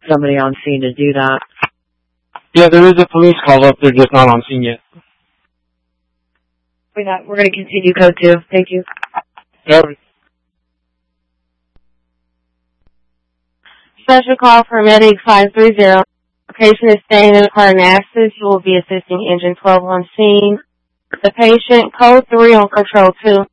somebody on scene to do that. Yeah, there is a police call up. They're just not on scene yet. We're going to continue code 2. Thank you. Yep. Special call for Medic 530. Patient is staying in a car in accident. You will be assisting engine 12 on scene. The patient, code 3 on control 2.